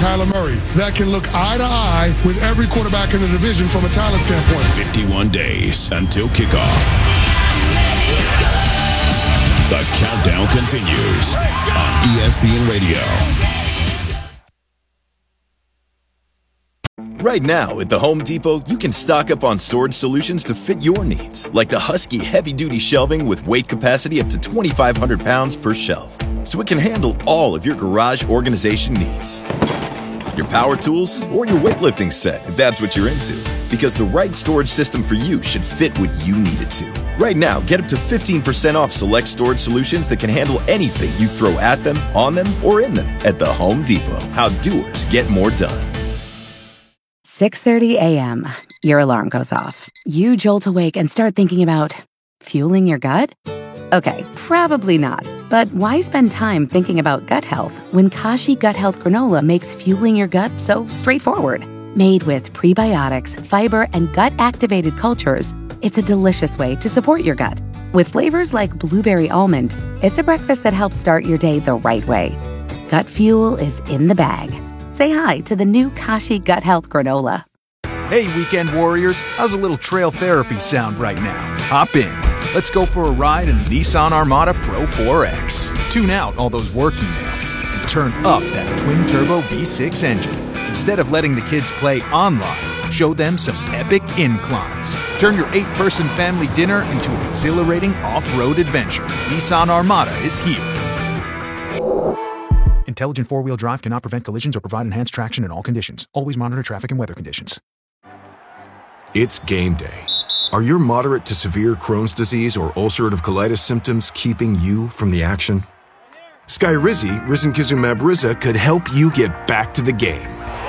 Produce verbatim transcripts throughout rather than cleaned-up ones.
Kyler Murray that can look eye to eye with every quarterback in the division from a talent standpoint. fifty-one days until kickoff. The countdown continues on E S P N Radio. Right now, at the Home Depot, you can stock up on storage solutions to fit your needs, like the Husky heavy-duty shelving with weight capacity up to twenty-five hundred pounds per shelf, so it can handle all of your garage organization needs. Your power tools, or your weightlifting set, if that's what you're into, because the right storage system for you should fit what you need it to. Right now, get up to fifteen percent off select storage solutions that can handle anything you throw at them, on them, or in them at the Home Depot. How doers get more done. six thirty a.m. Your alarm goes off. You jolt awake and start thinking about fueling your gut? Okay, probably not. But why spend time thinking about gut health when Kashi Gut Health Granola makes fueling your gut so straightforward? Made with prebiotics, fiber, and gut-activated cultures, it's a delicious way to support your gut. With flavors like blueberry almond, it's a breakfast that helps start your day the right way. Gut fuel is in the bag. Say hi to the new Kashi Gut Health Granola. Hey, weekend warriors, how's a little trail therapy sound right now? Hop in. Let's go for a ride in the Nissan Armada Pro four X. Tune out all those work emails and turn up that twin-turbo V six engine. Instead of letting the kids play online, show them some epic inclines. Turn your eight-person family dinner into an exhilarating off-road adventure. Nissan Armada is here. Intelligent four-wheel drive cannot prevent collisions or provide enhanced traction in all conditions. Always monitor traffic and weather conditions. It's game day. Are your moderate to severe Crohn's disease or ulcerative colitis symptoms keeping you from the action? Skyrizi, risankizumab Riza, could help you get back to the game.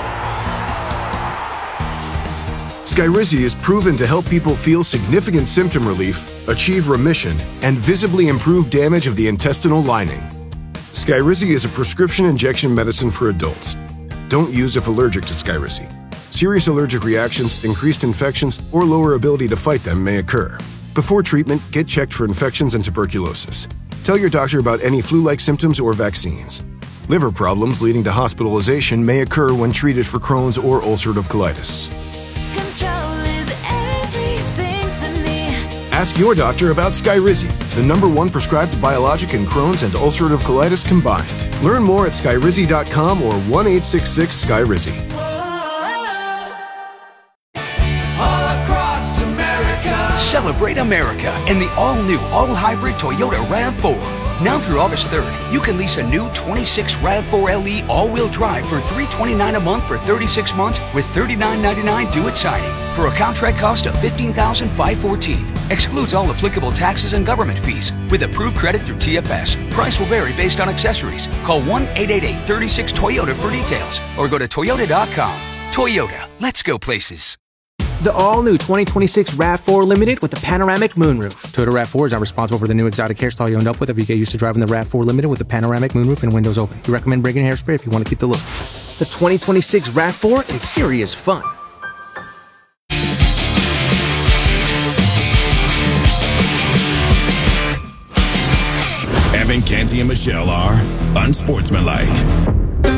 Skyrizi is proven to help people feel significant symptom relief, achieve remission, and visibly improve damage of the intestinal lining. Skyrizi is a prescription injection medicine for adults. Don't use if allergic to Skyrizi. Serious allergic reactions, increased infections, or lower ability to fight them may occur. Before treatment, get checked for infections and tuberculosis. Tell your doctor about any flu-like symptoms or vaccines. Liver problems leading to hospitalization may occur when treated for Crohn's or ulcerative colitis. Control is everything to me. Ask your doctor about Skyrizi, the number one prescribed biologic in Crohn's and ulcerative colitis combined. Learn more at skyrizi dot com or one eight six six Skyrizi. Celebrate America in the all-new, all-hybrid Toyota RAV four. Now through August third, you can lease a new twenty-six RAV four L E all-wheel drive for three hundred twenty-nine dollars a month for thirty-six months with thirty-nine ninety-nine due at signing for a contract cost of fifteen thousand five hundred fourteen dollars. Excludes all applicable taxes and government fees with approved credit through T F S. Price will vary based on accessories. Call one eight eight eight, three six, Toyota for details or go to toyota dot com. Toyota, let's go places. The all-new twenty twenty-six RAV four Limited with a panoramic moonroof. Toyota RAV four is not responsible for the new exotic hairstyle you end up with if you get used to driving the RAV four Limited with a panoramic moonroof and windows open. We recommend bringing hairspray if you want to keep the look. The twenty twenty-six RAV four is serious fun. Evan, Canty, and Michelle are unsportsmanlike.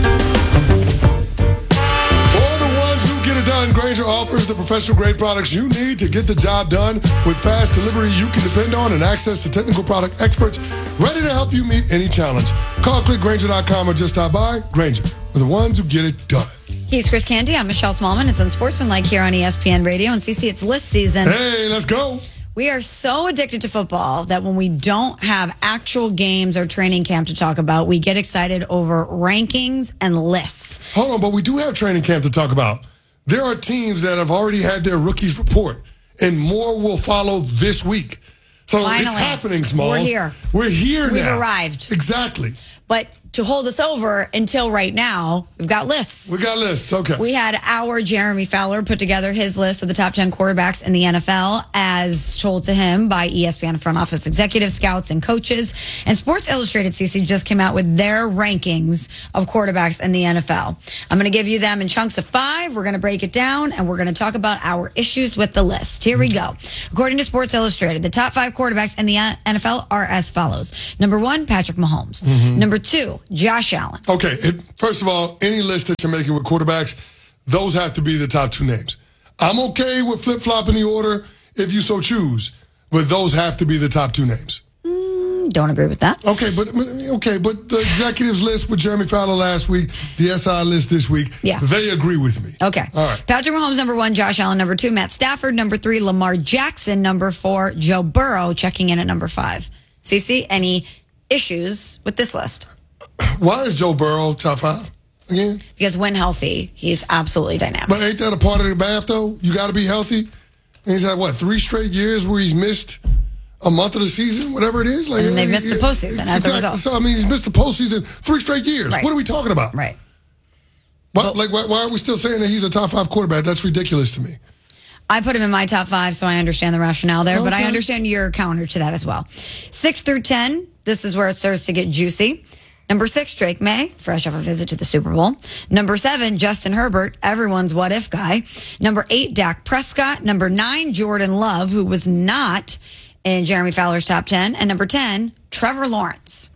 Grainger offers the professional-grade products you need to get the job done with fast delivery you can depend on and access to technical product experts ready to help you meet any challenge. Call click grainger dot com or just stop by. Grainger, we're the ones who get it done. He's Chris Canty. I'm Michelle Smallman. It's Unsportsmanlike here on E S P N Radio. And C C, it's list season. Hey, let's go. We are so addicted to football that when we don't have actual games or training camp to talk about, we get excited over rankings and lists. Hold on, but we do have training camp to talk about. There are teams that have already had their rookies report, and more will follow this week. So Finally, it's happening, Smalls. We're here. We're here We've now. We've arrived. Exactly. But to hold us over until right now, we've got lists. We got lists, okay. We had our Jeremy Fowler put together his list of the top ten quarterbacks in the N F L as told to him by E S P N front office executives, scouts, and coaches. And Sports Illustrated, C C, just came out with their rankings of quarterbacks in the N F L. I'm going to give you them in chunks of five. We're going to break it down, and we're going to talk about our issues with the list. Here we go. According to Sports Illustrated, the top five quarterbacks in the N F L are as follows. Number one, Patrick Mahomes. Mm-hmm. Number two, Josh Allen. Okay, it, first of all, any list that you're making with quarterbacks, those have to be the top two names. I'm okay with flip-flopping the order if you so choose, but those have to be the top two names. Mm, don't agree with that. Okay, but okay, but the executives list with Jeremy Fowler last week, the S I list this week, yeah. they agree with me. Okay. All right. Patrick Mahomes, number one. Josh Allen, number two. Matt Stafford, number three. Lamar Jackson, number four. Joe Burrow checking in at number five. Cece, any issues with this list? Why is Joe Burrow top five again? Because when healthy, he's absolutely dynamic. But ain't that a part of the math, though? You got to be healthy. And he's had, what, three straight years where he's missed a month of the season, whatever it is? Like, and they missed the postseason as exactly. a result. So, I mean, he's missed the postseason three straight years. Right. What are we talking about? Right. Why, Well, like, why, why are we still saying that he's a top five quarterback? That's ridiculous to me. I put him in my top five, so I understand the rationale there, but I Okay. understand your counter to that as well. Six through ten, this is where it starts to get juicy. Number six, Drake May, fresh off a visit to the Super Bowl. Number seven, Justin Herbert, everyone's what if guy. Number eight, Dak Prescott. Number nine, Jordan Love, who was not in Jeremy Fowler's top ten. And number ten, Trevor Lawrence.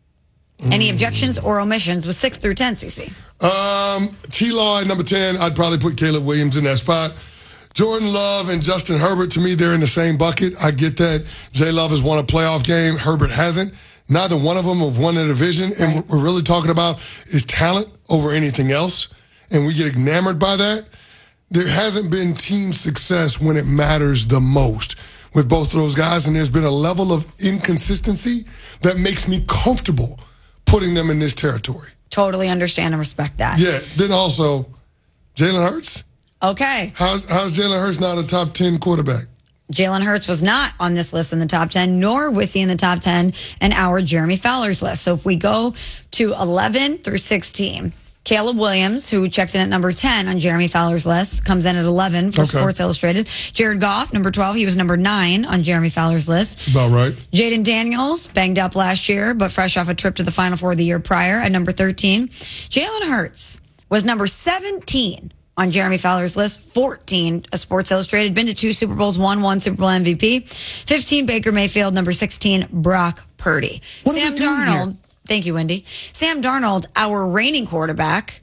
Any objections or omissions with six through ten, Cece? Um, T-Law at number ten, I'd probably put Caleb Williams in that spot. Jordan Love and Justin Herbert, to me, they're in the same bucket. I get that. J. Love has won a playoff game. Herbert hasn't. Neither one of them have won a division. And what we're really talking about is talent over anything else. And we get enamored by that. There hasn't been team success when it matters the most with both of those guys. And there's been a level of inconsistency that makes me comfortable putting them in this territory. Totally understand and respect that. Yeah. Then also, Jalen Hurts. Okay. How's, how's Jalen Hurts not a top ten quarterback? Jalen Hurts was not on this list in the top ten, nor was he in the top ten in our Jeremy Fowler's list. So if we go to eleven through sixteen, Caleb Williams, who checked in at number ten on Jeremy Fowler's list, comes in at eleven for Okay. Sports Illustrated. Jared Goff, number twelve, he was number nine on Jeremy Fowler's list. About right. Jaden Daniels, banged up last year, but fresh off a trip to the Final Four the year prior at number thirteen. Jalen Hurts was number seventeen on Jeremy Fowler's list, fourteen, a Sports Illustrated, been to two Super Bowls, won one Super Bowl M V P, fifteen, Baker Mayfield, number sixteen, Brock Purdy. What are Sam we doing Darnold, here? thank you, Wendy. Sam Darnold, our reigning quarterback,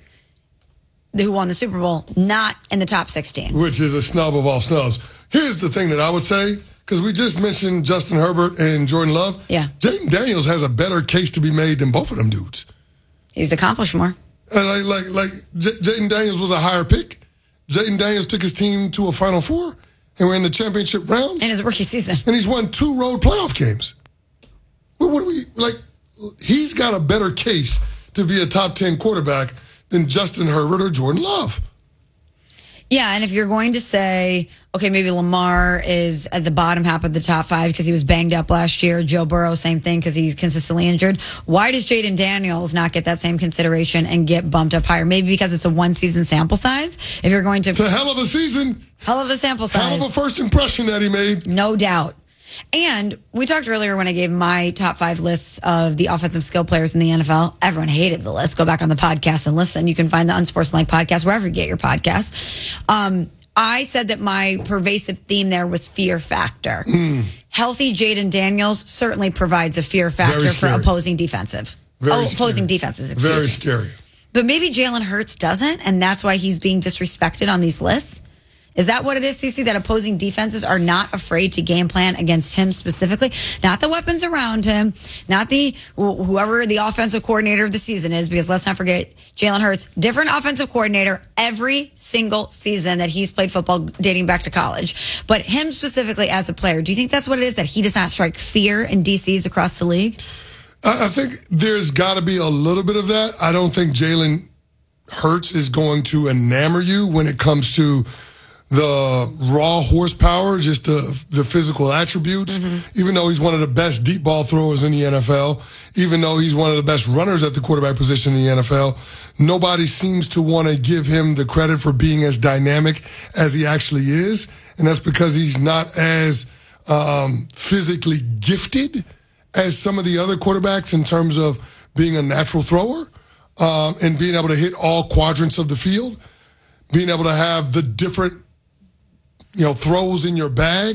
who won the Super Bowl, not in the top sixteen. Which is a snub of all snubs. Here's the thing that I would say, because we just mentioned Justin Herbert and Jordan Love. Yeah. Jaden Daniels has a better case to be made than both of them dudes. He's accomplished more. And like, like, like J- Jaden Daniels was a higher pick. Jaden Daniels took his team to a Final Four and we're in the championship rounds. In his rookie season. And he's won two road playoff games. What, what do we, like, he's got a better case to be a top ten quarterback than Justin Herbert or Jordan Love. Yeah, and if you're going to say, okay, maybe Lamar is at the bottom half of the top five because he was banged up last year. Joe Burrow, same thing because he's consistently injured. Why does Jaden Daniels not get that same consideration and get bumped up higher? Maybe because it's a one season sample size. If you're going to, It's a hell of a season. hell of a sample size, Hell of a first impression that he made. no doubt. And we talked earlier when I gave my top five lists of the offensive skill players in the N F L. Everyone hated the list. Go back on the podcast and listen. You can find the Unsportsmanlike podcast wherever you get your podcasts. Um, I said that my pervasive theme there was fear factor. Mm. Healthy Jaden Daniels certainly provides a fear factor Very for scary. opposing defensive. Very oh, opposing scary. defenses, excuse Very me. scary. But maybe Jalen Hurts doesn't, and that's why he's being disrespected on these lists. Is that what it is, Cece, that opposing defenses are not afraid to game plan against him specifically? Not the weapons around him, not the wh- whoever the offensive coordinator of the season is, because let's not forget, Jalen Hurts, different offensive coordinator every single season that he's played football dating back to college. But him specifically as a player, do you think that's what it is, that he does not strike fear in D Cs across the league? I, I think there's got to be a little bit of that. I don't think Jalen Hurts is going to enamor you when it comes to the raw horsepower, just the the physical attributes. Mm-hmm. Even though he's one of the best deep ball throwers in the N F L, even though he's one of the best runners at the quarterback position in the N F L, nobody seems to want to give him the credit for being as dynamic as he actually is. And that's because he's not as um, physically gifted as some of the other quarterbacks in terms of being a natural thrower um, and being able to hit all quadrants of the field, being able to have the different you know, throws in your bag,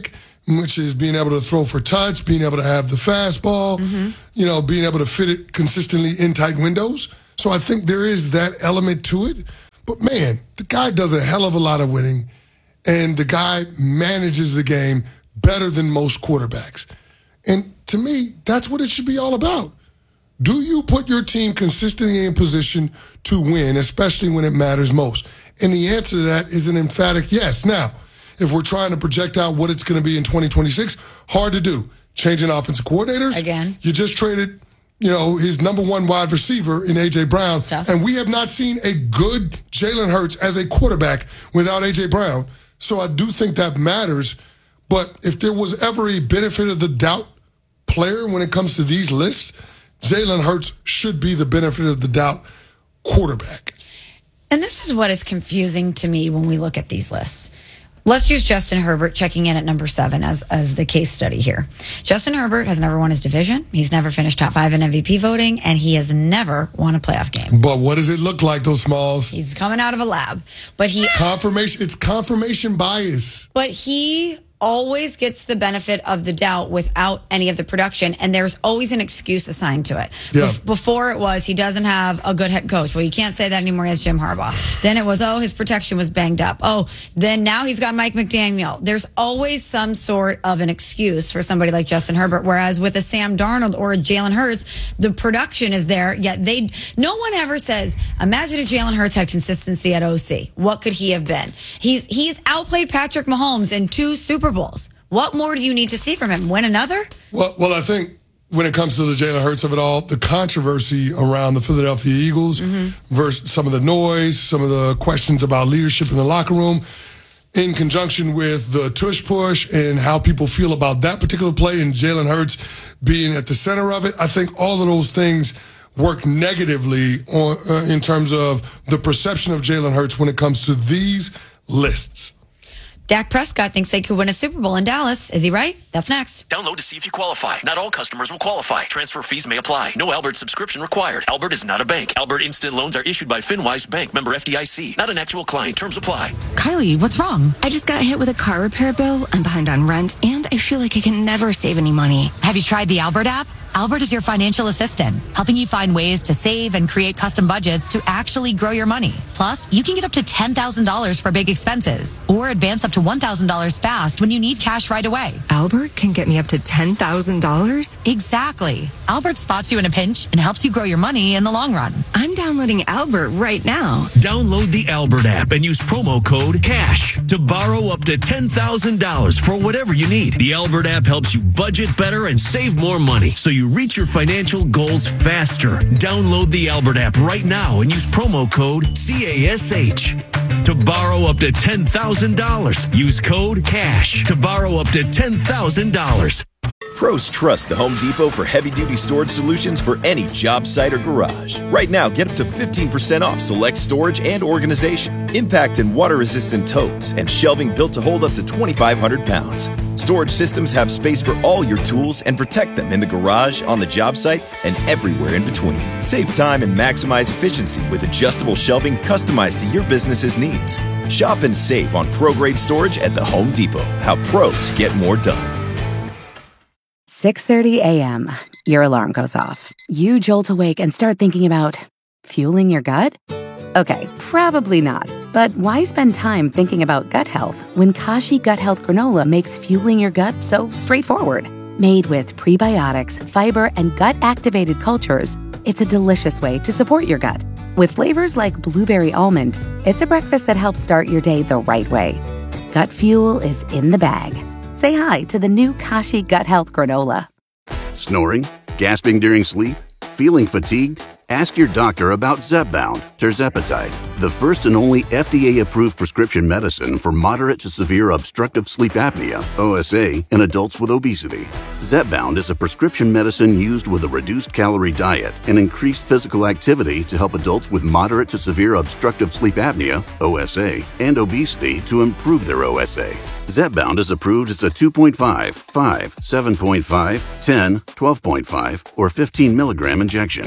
which is being able to throw for touch, being able to have the fastball, mm-hmm. you know, being able to fit it consistently in tight windows. So I think there is that element to it. But, man, the guy does a hell of a lot of winning, and the guy manages the game better than most quarterbacks. And to me, that's what it should be all about. Do you put your team consistently in position to win, especially when it matters most? And the answer to that is an emphatic yes. Now, if we're trying to project out what it's going to be in twenty twenty-six, hard to do. Changing offensive coordinators. Again. You just traded, you know, his number one wide receiver in A J. Brown. And we have not seen a good Jalen Hurts as a quarterback without A J. Brown. So I do think that matters. But if there was ever a benefit of the doubt player when it comes to these lists, Jalen Hurts should be the benefit of the doubt quarterback. And this is what is confusing to me when we look at these lists. Let's use Justin Herbert checking in at number seven as, as the case study here. Justin Herbert has never won his division. He's never finished top five in M V P voting, and he has never won a playoff game. But what does it look like, those Smalls? He's coming out of a lab. But he confirmation. It's confirmation bias. But he always gets the benefit of the doubt without any of the production, and there's always an excuse assigned to it. Yeah. Bef- before it was, he doesn't have a good head coach. Well, you can't say that anymore. He has Jim Harbaugh. Then it was, oh, his protection was banged up. Oh, then now he's got Mike McDaniel. There's always some sort of an excuse for somebody like Justin Herbert, whereas with a Sam Darnold or a Jalen Hurts, the production is there, yet they, no one ever says, imagine if Jalen Hurts had consistency at O C. What could he have been? He's, he's outplayed Patrick Mahomes in two Super Bowls. What more do you need to see from him? Win another? Well, well, I think when it comes to the Jalen Hurts of it all, the controversy around the Philadelphia Eagles mm-hmm. versus some of the noise, some of the questions about leadership in the locker room, in conjunction with the tush push and how people feel about that particular play and Jalen Hurts being at the center of it, I think all of those things work negatively on, uh, in terms of the perception of Jalen Hurts when it comes to these lists. Dak Prescott thinks they could win a Super Bowl in Dallas. Is he right? That's next. Download to see if you qualify. Not all customers will qualify. Transfer fees may apply. No Albert subscription required. Albert is not a bank. Albert Instant Loans are issued by FinWise Bank, member F D I C. Not an actual client. Terms apply. Kylie, what's wrong? I just got hit with a car repair bill. I'm behind on rent, and I feel like I can never save any money. Have you tried the Albert app? Albert is your financial assistant, helping you find ways to save and create custom budgets to actually grow your money. Plus, you can get up to ten thousand dollars for big expenses or advance up to one thousand dollars fast when you need cash right away. Albert can get me up to ten thousand dollars? Exactly. Albert spots you in a pinch and helps you grow your money in the long run. I'm downloading Albert right now. Download the Albert app and use promo code CASH to borrow up to ten thousand dollars for whatever you need. The Albert app helps you budget better and save more money so you reach your financial goals faster. Download the Albert app right now and use promo code CASH to borrow up to ten thousand dollars. Use code CASH to borrow up to ten thousand dollars. Pros trust the Home Depot for heavy-duty storage solutions for any job site or garage. Right now, get up to fifteen percent off select storage and organization, impact and water-resistant totes, and shelving built to hold up to twenty-five hundred pounds. Storage systems have space for all your tools and protect them in the garage, on the job site, and everywhere in between. Save time and maximize efficiency with adjustable shelving customized to your business's needs. Shop and save on pro-grade storage at the Home Depot. How pros get more done. six thirty a.m. Your alarm goes off. You jolt awake and start thinking about fueling your gut? Okay, probably not. But why spend time thinking about gut health when Kashi Gut Health Granola makes fueling your gut so straightforward? Made with prebiotics, fiber, and gut-activated cultures, it's a delicious way to support your gut. With flavors like blueberry almond, it's a breakfast that helps start your day the right way. Gut fuel is in the bag. Say hi to the new Kashi Gut Health Granola. Snoring? Gasping during sleep? Feeling fatigued? Ask your doctor about Zepbound, tirzepatide, the first and only F D A-approved prescription medicine for moderate to severe obstructive sleep apnea, O S A, in adults with obesity. Zepbound is a prescription medicine used with a reduced calorie diet and increased physical activity to help adults with moderate to severe obstructive sleep apnea, O S A, and obesity to improve their O S A. Zepbound is approved as a two point five, five, seven point five, ten, twelve point five, or fifteen milligram injection.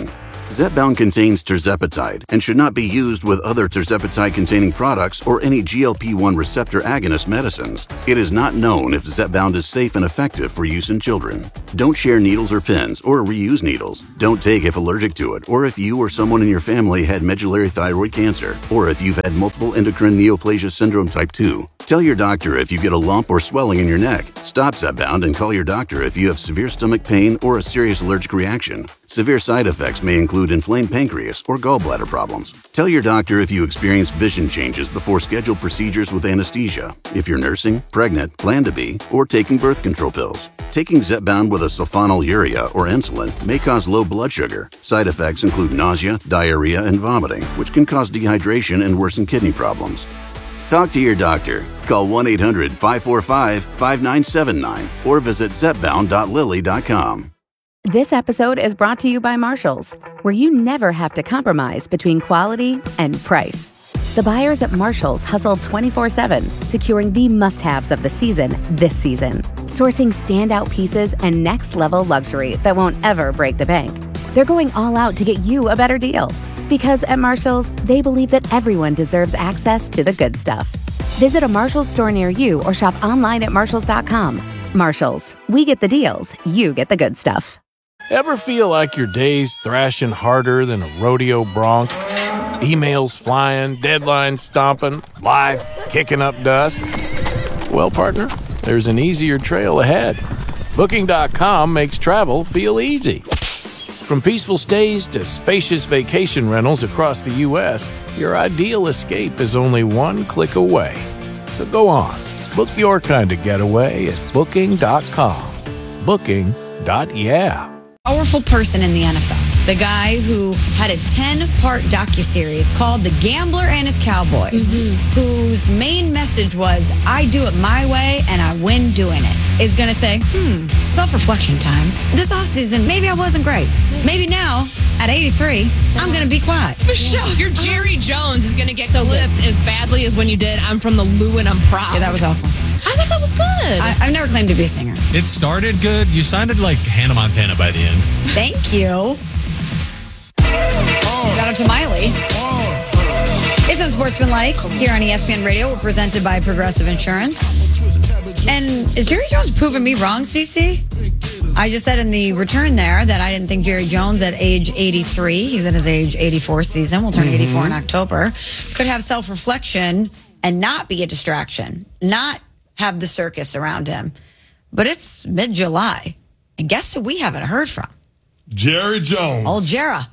Zepbound contains tirzepatide and should not be used with other tirzepatide-containing products or any G L P one receptor agonist medicines. It is not known if Zepbound is safe and effective for use in children. Don't share needles or pens or reuse needles. Don't take if allergic to it or if you or someone in your family had medullary thyroid cancer or if you've had multiple endocrine neoplasia syndrome type two. Tell your doctor if you get a lump or swelling in your neck. Stop Zepbound and call your doctor if you have severe stomach pain or a serious allergic reaction. Severe side effects may include inflamed pancreas or gallbladder problems. Tell your doctor if you experience vision changes before scheduled procedures with anesthesia, if you're nursing, pregnant, plan to be, or taking birth control pills. Taking Zepbound with a sulfonylurea or insulin may cause low blood sugar. Side effects include nausea, diarrhea, and vomiting, which can cause dehydration and worsen kidney problems. Talk to your doctor. Call one eight hundred five four five five nine seven nine or visit zepbound dot lilly dot com. This episode is brought to you by Marshalls, where you never have to compromise between quality and price. The buyers at Marshalls hustle twenty-four seven, securing the must-haves of the season this season. Sourcing standout pieces and next-level luxury that won't ever break the bank. They're going all out to get you a better deal. Because at Marshalls, they believe that everyone deserves access to the good stuff. Visit a Marshalls store near you or shop online at marshalls dot com. Marshalls, we get the deals, you get the good stuff. Ever feel like your day's thrashing harder than a rodeo bronc? Emails flying, deadlines stomping, life kicking up dust? Well, partner, there's an easier trail ahead. Booking dot com makes travel feel easy. From peaceful stays to spacious vacation rentals across the U S, your ideal escape is only one click away. So go on, book your kind of getaway at booking dot com. Booking. Yeah. Powerful person in the N F L. The guy who had a ten-part docuseries called The Gambler and His Cowboys, mm-hmm. whose main message was, I do it my way and I win doing it, is going to say, hmm, self-reflection time. This offseason, maybe I wasn't great. Maybe now, at eighty-three, I'm going to be quiet. Michelle, your Jerry Jones is going to get so clipped good. As badly as when you did I'm from the Lou and I'm proud. Yeah, that was awful. I thought that was good. I, I've never claimed to be a singer. It started good. You sounded like Hannah Montana by the end. Thank you. Oh. Shout out to Miley. Oh. It's Unsportsmanlike here on E S P N Radio. We're presented by Progressive Insurance. And is Jerry Jones proving me wrong, Cece? I just said in the return there that I didn't think Jerry Jones at age eighty-three, he's in his age eighty-four season, will turn mm-hmm. eighty-four in October, could have self-reflection and not be a distraction, not have the circus around him. But it's mid-July. And guess who we haven't heard from? Jerry Jones. Old Jera.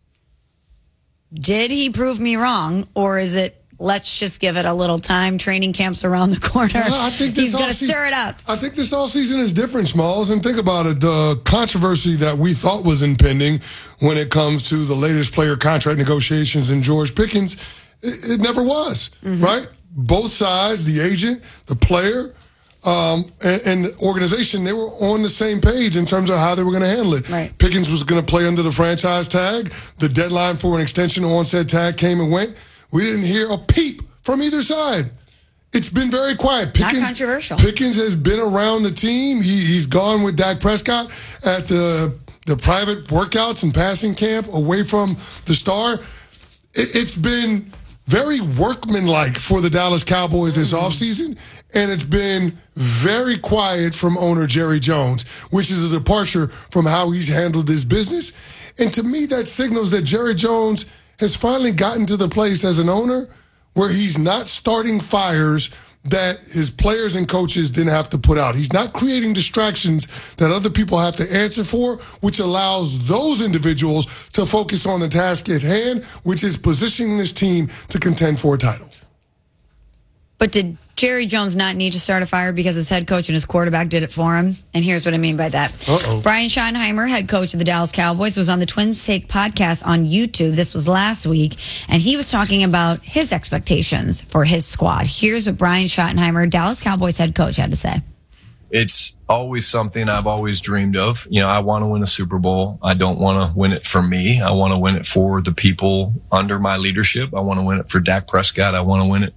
Did he prove me wrong, or is it, let's just give it a little time, training camp's around the corner, yeah, I think this he's going to se- stir it up? I think this offseason is different, Smalls, and think about it. The controversy that we thought was impending when it comes to the latest player contract negotiations in George Pickens, it, it never was, mm-hmm. right? Both sides, the agent, the player, um, and, and the organization, they were on the same page in terms of how they were going to handle it. Right. Pickens was going to play under the franchise tag. The deadline for an extension on said tag came and went. We didn't hear a peep from either side. It's been very quiet. Pickens, Not controversial. Pickens has been around the team. He, he's gone with Dak Prescott at the the private workouts and passing camp away from the star. It, it's been very workmanlike for the Dallas Cowboys this mm-hmm. offseason, and it's been very quiet from owner Jerry Jones, which is a departure from how he's handled this business. And to me, that signals that Jerry Jones has finally gotten to the place as an owner where he's not starting fires that his players and coaches didn't have to put out. He's not creating distractions that other people have to answer for, which allows those individuals to focus on the task at hand, which is positioning this team to contend for a title. But did Jerry Jones not need to start a fire because his head coach and his quarterback did it for him? And here's what I mean by that. Uh-oh. Brian Schottenheimer, head coach of the Dallas Cowboys, was on the Twins Take podcast on YouTube. This was last week. And he was talking about his expectations for his squad. Here's what Brian Schottenheimer, Dallas Cowboys head coach, had to say. It's always something I've always dreamed of. You know, I want to win a Super Bowl. I don't want to win it for me. I want to win it for the people under my leadership. I want to win it for Dak Prescott. I want to win it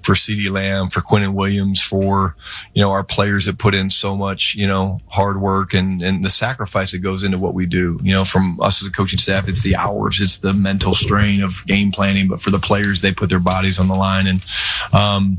for CeeDee Lamb, for Quinnen Williams, for, you know, our players that put in so much, you know, hard work and, and the sacrifice that goes into what we do. You know, from us as a coaching staff, it's the hours, it's the mental strain of game planning, but for the players, they put their bodies on the line. And, um,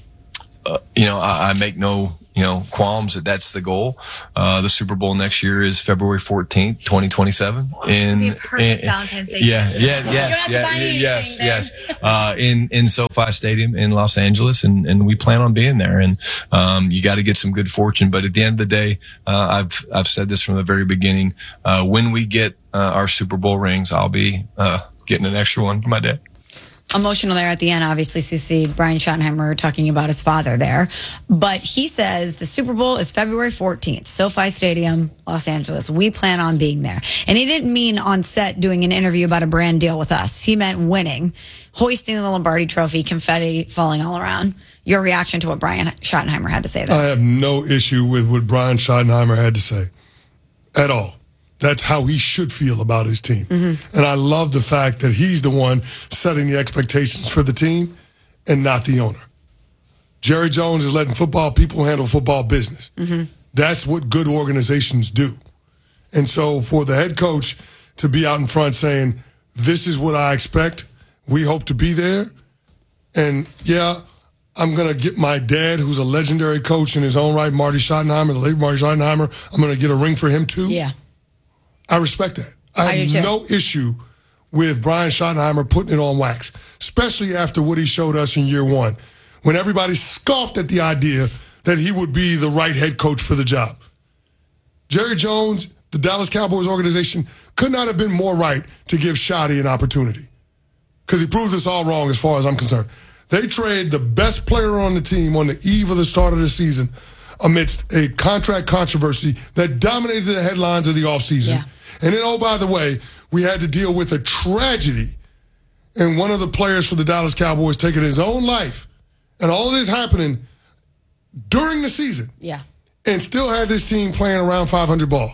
uh, you know, I, I make no, you know, qualms that that's the goal. Uh, the Super Bowl next year is February fourteenth, twenty twenty-seven. In, in Valentine's Day. yeah, yeah, yes, yeah, yes, yes. Uh, in, in SoFi Stadium in Los Angeles. And, and we plan on being there. And, um, you got to get some good fortune. But at the end of the day, uh, I've, I've said this from the very beginning. Uh, when we get, uh, our Super Bowl rings, I'll be, uh, getting an extra one for my dad. Emotional there at the end, obviously, C C, Brian Schottenheimer talking about his father there. But he says the Super Bowl is February fourteenth, SoFi Stadium, Los Angeles. We plan on being there. And he didn't mean on set doing an interview about a brand deal with us. He meant winning, hoisting the Lombardi trophy, confetti falling all around. Your reaction to what Brian Schottenheimer had to say there? I have no issue with what Brian Schottenheimer had to say at all. That's how he should feel about his team. Mm-hmm. And I love the fact that he's the one setting the expectations for the team and not the owner. Jerry Jones is letting football people handle football business. Mm-hmm. That's what good organizations do. And so for the head coach to be out in front saying, this is what I expect, we hope to be there. And yeah, I'm going to get my dad, who's a legendary coach in his own right, Marty Schottenheimer, the late Marty Schottenheimer, I'm going to get a ring for him too. Yeah. I respect that. I have no issue with Brian Schottenheimer putting it on wax, especially after what he showed us in year one, when everybody scoffed at the idea that he would be the right head coach for the job. Jerry Jones, the Dallas Cowboys organization, could not have been more right to give Schotty an opportunity, because he proved us all wrong as far as I'm concerned. They trade the best player on the team on the eve of the start of the season amidst a contract controversy that dominated the headlines of the offseason. Yeah. And then, oh, by the way, we had to deal with a tragedy and one of the players for the Dallas Cowboys taking his own life. And all of this happening during the season. Yeah. And still had this team playing around five hundred ball.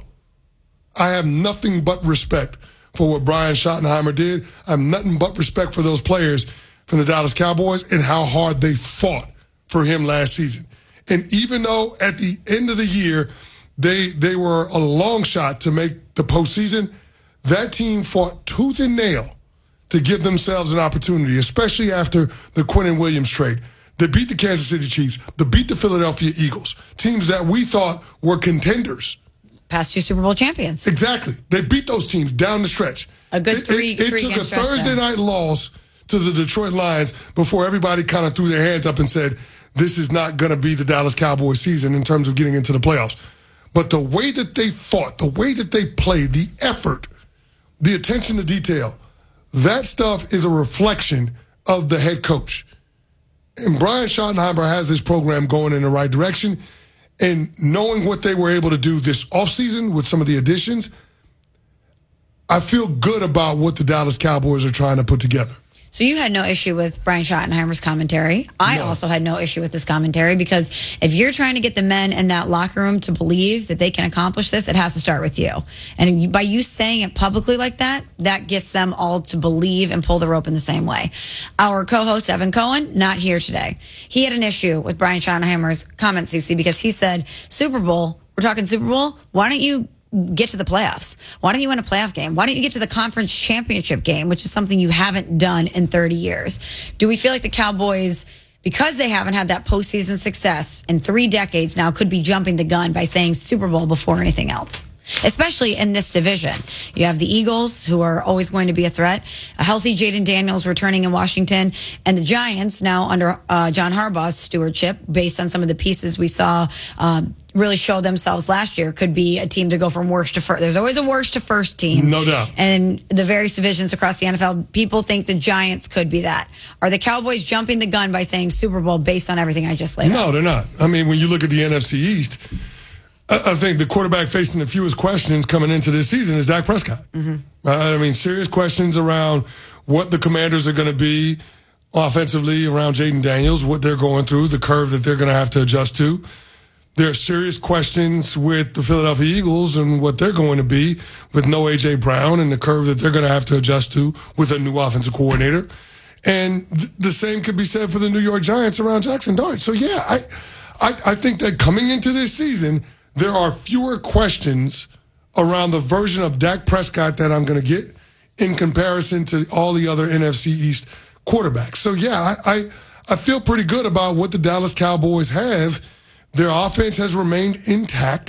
I have nothing but respect for what Brian Schottenheimer did. I have nothing but respect for those players from the Dallas Cowboys and how hard they fought for him last season. And even though at the end of the year, they they were a long shot to make the postseason, that team fought tooth and nail to give themselves an opportunity, especially after the Quinnen Williams trade. They beat the Kansas City Chiefs. They beat the Philadelphia Eagles, teams that we thought were contenders. Past two Super Bowl champions. Exactly. They beat those teams down the stretch. A good three It, it, it three took a Thursday night loss to the Detroit Lions before everybody kind of threw their hands up and said, this is not going to be the Dallas Cowboys season in terms of getting into the playoffs. But the way that they fought, the way that they played, the effort, the attention to detail, that stuff is a reflection of the head coach. And Brian Schottenheimer has this program going in the right direction. And knowing what they were able to do this offseason with some of the additions, I feel good about what the Dallas Cowboys are trying to put together. So you had no issue with Brian Schottenheimer's commentary. I no. also had no issue with this commentary, because if you're trying to get the men in that locker room to believe that they can accomplish this, it has to start with you. And by you saying it publicly like that, that gets them all to believe and pull the rope in the same way. Our co-host, Evan Cohen, not here today. He had an issue with Brian Schottenheimer's comments, C C, because he said, Super Bowl, we're talking Super Bowl, why don't you get to the playoffs? Why don't you win a playoff game? Why don't you get to the conference championship game, which is something you haven't done in thirty years? Do we feel like the Cowboys, because they haven't had that postseason success in three decades now, could be jumping the gun by saying Super Bowl before anything else? Especially in this division. You have the Eagles, who are always going to be a threat, a healthy Jaden Daniels returning in Washington, and the Giants now under uh, John Harbaugh's stewardship, based on some of the pieces we saw uh, really show themselves last year, could be a team to go from worst to first. There's always a worst to first team. No doubt. And the various divisions across the N F L, people think the Giants could be that. Are the Cowboys jumping the gun by saying Super Bowl based on everything I just laid no, out? No, they're not. I mean, when you look at the N F C East, I think the quarterback facing the fewest questions coming into this season is Dak Prescott. Mm-hmm. I mean, serious questions around what the Commanders are going to be offensively around Jaden Daniels, what they're going through, the curve that they're going to have to adjust to. There are serious questions with the Philadelphia Eagles and what they're going to be with no A J Brown and the curve that they're going to have to adjust to with a new offensive coordinator. And th- the same could be said for the New York Giants around Jackson Dart. So, yeah, I, I, I think that coming into this season, there are fewer questions around the version of Dak Prescott that I'm going to get in comparison to all the other N F C East quarterbacks. So, yeah, I, I, I feel pretty good about what the Dallas Cowboys have. Their offense has remained intact,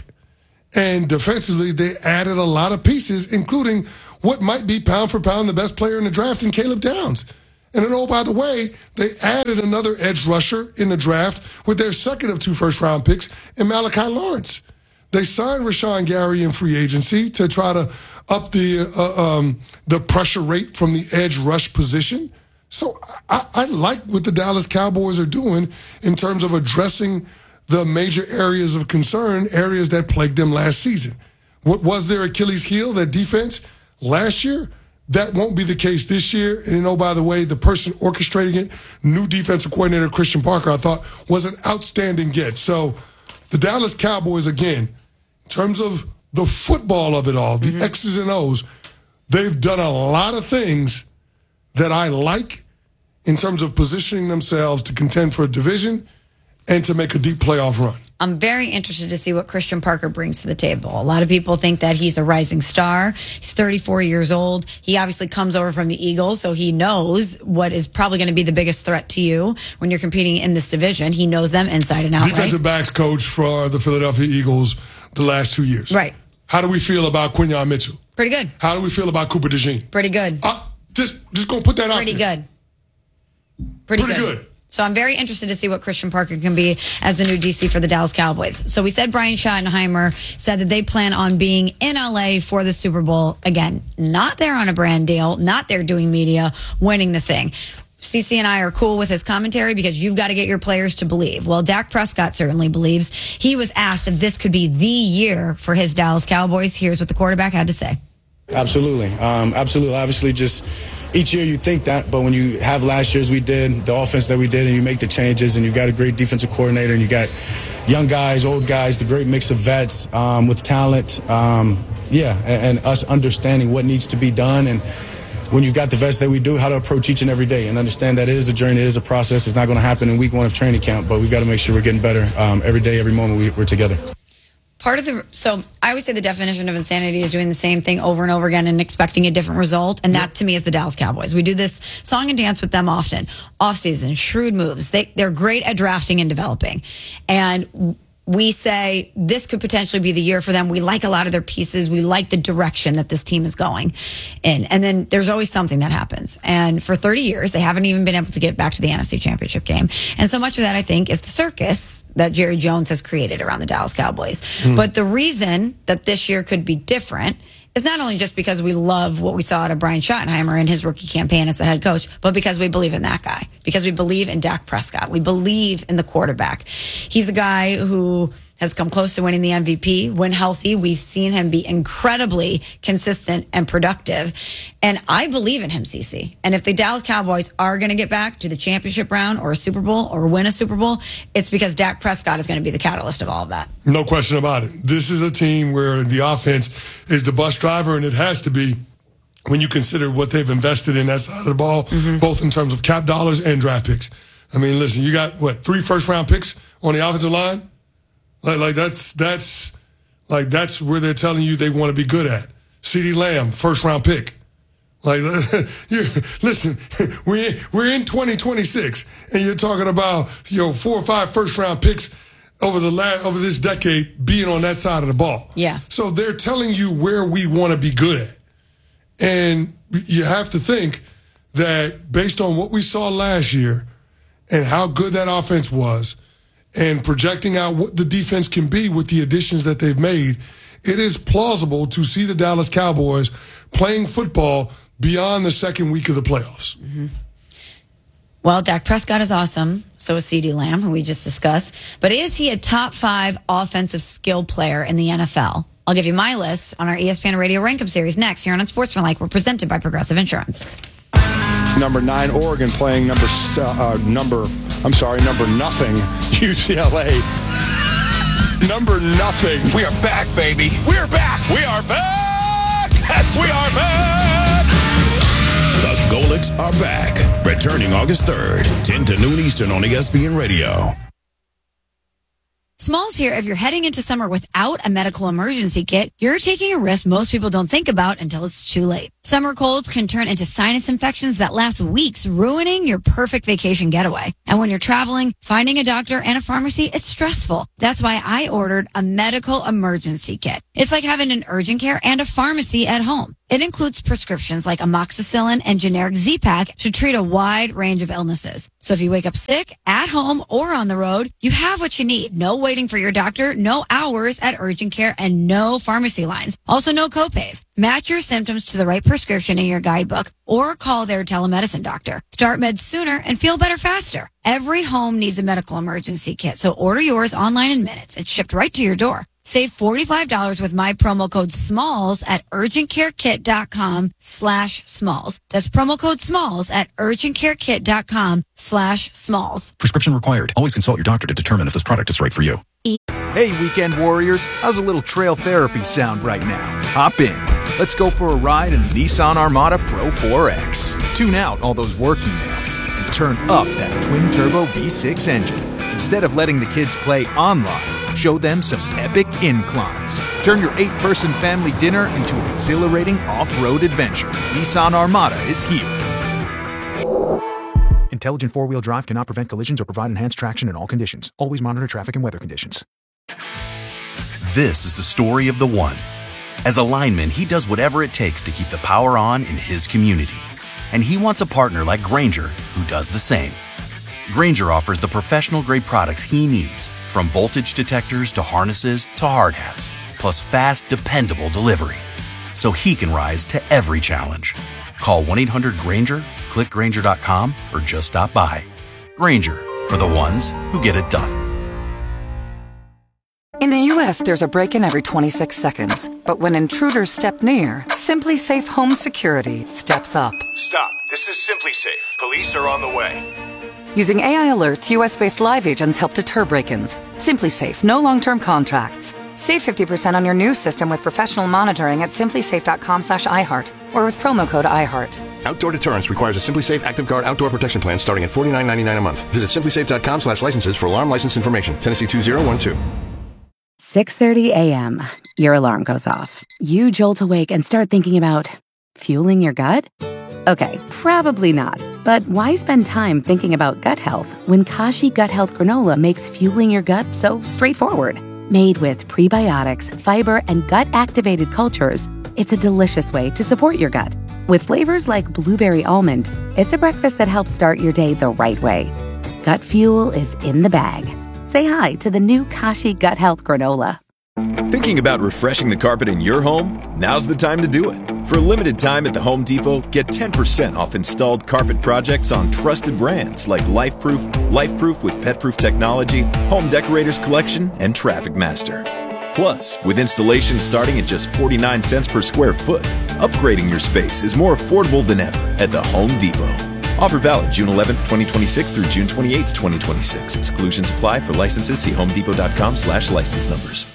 and defensively, they added a lot of pieces, including what might be pound for pound the best player in the draft in Caleb Downs. And then, oh, by the way, they added another edge rusher in the draft with their second of two first-round picks in Malachi Lawrence. They signed Rashawn Gary in free agency to try to up the uh, um, the pressure rate from the edge rush position. So I, I like what the Dallas Cowboys are doing in terms of addressing the major areas of concern, areas that plagued them last season. What was their Achilles heel, that defense, last year? That won't be the case this year. And, you know, by the way, the person orchestrating it, new defensive coordinator Christian Parker, I thought was an outstanding get. So the Dallas Cowboys, again, in terms of the football of it all, the mm-hmm. X's and O's, they've done a lot of things that I like in terms of positioning themselves to contend for a division and to make a deep playoff run. I'm very interested to see what Christian Parker brings to the table. A lot of people think that he's a rising star. He's thirty-four years old. He obviously comes over from the Eagles, so he knows what is probably going to be the biggest threat to you when you're competing in this division. He knows them inside and out. Defensive right? backs coach for the Philadelphia Eagles the last two years. Right. How do we feel about Quinyon Mitchell? Pretty good. How do we feel about Cooper DeJean? Pretty good. Uh, just just going to put that out Pretty there. good. Pretty, Pretty good. good. So I'm very interested to see what Christian Parker can be as the new D C for the Dallas Cowboys. So we said Brian Schottenheimer said that they plan on being in L A for the Super Bowl. Again, not there on a brand deal, not there doing media, winning the thing. C C and I are cool with his commentary because you've got to get your players to believe. Well, Dak Prescott certainly believes. He was asked if this could be the year for his Dallas Cowboys. Here's what the quarterback had to say. Absolutely. Um, absolutely. Obviously, just each year you think that, but when you have last year's we did, the offense that we did, and you make the changes, and you've got a great defensive coordinator, and you got young guys, old guys, the great mix of vets um, with talent, um, yeah, and, and us understanding what needs to be done, and when you've got the vets that we do, how to approach each and every day, and understand that it is a journey, it is a process. It's not going to happen in week one of training camp, but we've got to make sure we're getting better um, every day, every moment we, we're together. Part of the, so I always say the definition of insanity is doing the same thing over and over again and expecting a different result. And that to me is the Dallas Cowboys. We do this song and dance with them often. Offseason, shrewd moves. They, they're great at drafting and developing. And we say this could potentially be the year for them. We like a lot of their pieces. We like the direction that this team is going in. And then there's always something that happens. And for thirty years, they haven't even been able to get back to the N F C Championship game. And so much of that, I think, is the circus that Jerry Jones has created around the Dallas Cowboys. Mm. But the reason that this year could be different is not only just because we love what we saw out of Brian Schottenheimer in his rookie campaign as the head coach, but because we believe in that guy, because we believe in Dak Prescott. We believe in the quarterback. He's a guy who has come close to winning the M V P. When healthy, we've seen him be incredibly consistent and productive. And I believe in him, Cece. And if the Dallas Cowboys are going to get back to the championship round or a Super Bowl or win a Super Bowl, it's because Dak Prescott is going to be the catalyst of all of that. No question about it. This is a team where the offense is the bus driver, and it has to be when you consider what they've invested in that side of the ball, mm-hmm. both in terms of cap dollars and draft picks. I mean, listen, you got, what, three first-round picks on the offensive line? Like, like that's that's like that's where they're telling you they want to be good at. CeeDee Lamb, first round pick. Like, you, listen, we we're in twenty twenty-six, and you're talking about you know four or five first round picks over the last over this decade being on that side of the ball. Yeah. So they're telling you where we want to be good at, and you have to think that based on what we saw last year and how good that offense was, and projecting out what the defense can be with the additions that they've made, it is plausible to see the Dallas Cowboys playing football beyond the second week of the playoffs. Mm-hmm. Well, Dak Prescott is awesome. So is CeeDee Lamb, who we just discussed. But is he a top five offensive skill player in the N F L? I'll give you my list on our E S P N Radio Rank-Em series next here on Unsportsmanlike. We're presented by Progressive Insurance. Number nine, Oregon playing number uh, number. I'm sorry, number nothing. U C L A. Number nothing. We are back, baby. We're back. We are back. That's we are back. The Golics are back, returning August third, ten to noon Eastern on E S P N Radio. Smalls here. If you're heading into summer without a medical emergency kit, you're taking a risk most people don't think about until it's too late. Summer colds can turn into sinus infections that last weeks, ruining your perfect vacation getaway. And when you're traveling, finding a doctor and a pharmacy, it's stressful. That's why I ordered a medical emergency kit. It's like having an urgent care and a pharmacy at home. It includes prescriptions like amoxicillin and generic Z-Pak to treat a wide range of illnesses. So if you wake up sick, at home, or on the road, you have what you need. No waiting for your doctor, no hours at urgent care, and no pharmacy lines. Also, no copays. Match your symptoms to the right prescription in your guidebook or call their telemedicine doctor. Start meds sooner and feel better faster. Every home needs a medical emergency kit, so order yours online in minutes. It's shipped right to your door. Save forty-five dollars with my promo code SMALLS at urgentcarekit.com slash SMALLS. That's promo code SMALLS at urgentcarekit.com slash SMALLS. Prescription required. Always consult your doctor to determine if this product is right for you. Hey, weekend warriors, how's a little trail therapy sound right now? Hop in. Let's go for a ride in the Nissan Armada Pro four X. Tune out all those work emails and turn up that twin-turbo V six engine. Instead of letting the kids play online, show them some epic inclines. Turn your eight-person family dinner into an exhilarating off-road adventure. Nissan Armada is here. Intelligent four-wheel drive cannot prevent collisions or provide enhanced traction in all conditions. Always monitor traffic and weather conditions. This is the story of the one. As a lineman, he does whatever it takes to keep the power on in his community. And he wants a partner like Grainger who does the same. Grainger offers the professional-grade products he needs, from voltage detectors to harnesses to hard hats, plus fast, dependable delivery, so he can rise to every challenge. Call one eight hundred Grainger, click Grainger dot com, or just stop by. Grainger, for the ones who get it done. In the U S, there's a break-in every twenty-six seconds. But when intruders step near, Simply Safe Home Security steps up. Stop. This is Simply Safe. Police are on the way. Using A I alerts, U S-based live agents help deter break-ins. Simply Safe, no long-term contracts. Save fifty percent on your new system with professional monitoring at simplysafe.com slash iHeart or with promo code iHeart. Outdoor deterrence requires a Simply Safe Active Guard outdoor protection plan starting at forty-nine ninety-nine a month. Visit simplysafe.com slash licenses for alarm license information. Tennessee two zero one two. six thirty a.m. Your alarm goes off. You jolt awake and start thinking about fueling your gut? Okay, probably not. But why spend time thinking about gut health when Kashi Gut Health Granola makes fueling your gut so straightforward? Made with prebiotics, fiber, and gut-activated cultures, it's a delicious way to support your gut. With flavors like blueberry almond, it's a breakfast that helps start your day the right way. Gut fuel is in the bag. Say hi to the new Kashi Gut Health Granola. Thinking about refreshing the carpet in your home? Now's the time to do it. For a limited time at the Home Depot, get ten percent off installed carpet projects on trusted brands like LifeProof, LifeProof with PetProof technology, Home Decorators Collection, and Traffic Master. Plus, with installation starting at just forty-nine cents per square foot, upgrading your space is more affordable than ever at the Home Depot. Offer valid June eleventh, twenty twenty-six through June twenty-eighth, twenty twenty-six. Exclusions apply for licenses. See homedepot.com slash license numbers.